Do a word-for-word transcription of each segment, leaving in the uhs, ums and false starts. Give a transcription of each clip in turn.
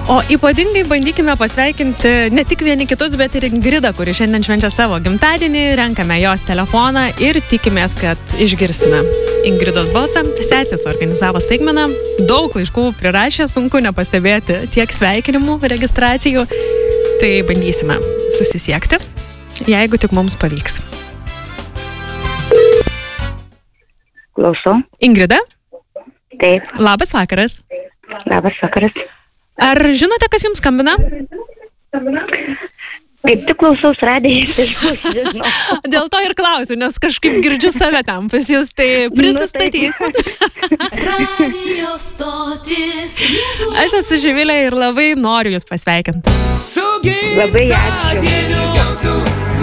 O ypatingai bandykime pasveikinti ne tik vieni kitus, bet ir Ingridą, kuri šiandien švenčia savo gimtadienį, renkame jos telefoną ir tikimės, kad išgirsime Ingridos balsą. Sesės organizavo staigmeną, daug laiškų prirašė, sunku nepastebėti tiek sveikinimų, registracijų, tai bandysime susisiekti, jeigu tik mums pavyks. Klausau. Ingrida? Taip. Labas vakaras. Labas vakaras. Ar žinote, kas jums skambina? Kaip tik klausaus radijas ir žinau. Dėl to ir klausiu, nes kažkaip girdžiu save tam pas jūs, tai prisistatysiu. Aš esu Živilė ir labai noriu jūs pasveikinti. Labai ačiū.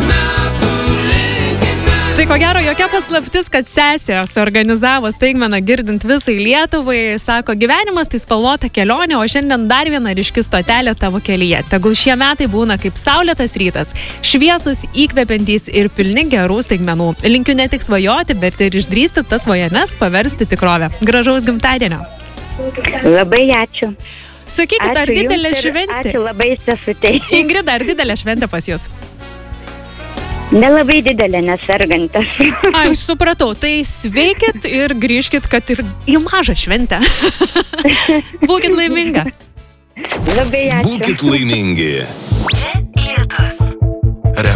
Tai ko gero, jokia paslaptis, kad sesė suorganizavo staigmeną girdint visai Lietuvai, sako, gyvenimas tai spalvota kelionė, o šiandien dar viena ryški stotelė tavo kelyje. Tegul šie metai būna kaip saulėtas rytas, šviesus, įkvepiantys ir pilni gerų staigmenų. Linkiu ne tik svajoti, bet ir išdrįsti tas svajones paversti tikrovę. Gražaus gimtadienio. Labai ačiū. Sakykit, ar didelė šventė? Ačiū labai sesutei. Ingrida, ar didelė šventė pas jūs? Nelabai didelė, nesergantas. Ai, supratau, tai sveikit ir grįžkit, kad ir į mažą šventę. Būkit laiminga. Labai ačiū. Būkit laimingi.